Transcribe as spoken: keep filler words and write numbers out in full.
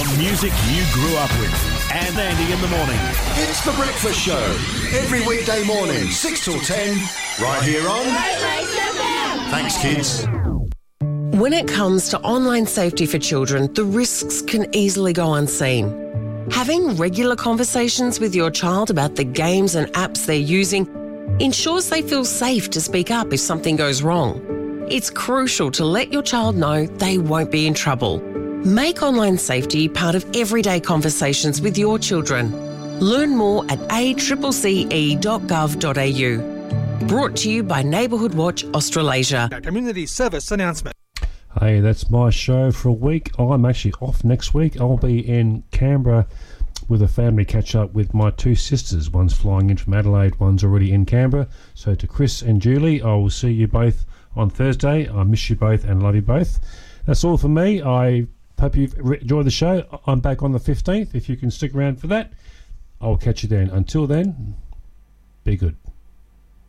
The music you grew up with. And Andy in the morning. It's The Breakfast Show. Every weekday morning, six till ten, right here on... Thanks, kids. When it comes to online safety for children, the risks can easily go unseen. Having regular conversations with your child about the games and apps they're using ensures they feel safe to speak up if something goes wrong. It's crucial to let your child know they won't be in trouble. Make online safety part of everyday conversations with your children. Learn more at a c c c e dot gov dot a u. Brought to you by Neighbourhood Watch Australasia. A community service announcement. Hey, that's my show for a week. I'm actually off next week. I'll be in Canberra with a family catch-up with my two sisters. One's flying in from Adelaide, one's already in Canberra. So to Chris and Julie, I will see you both on Thursday. I miss you both and love you both. That's all for me. I hope you've enjoyed the show. I'm back on the fifteenth. If you can stick around for that, I'll catch you then. Until then, be good.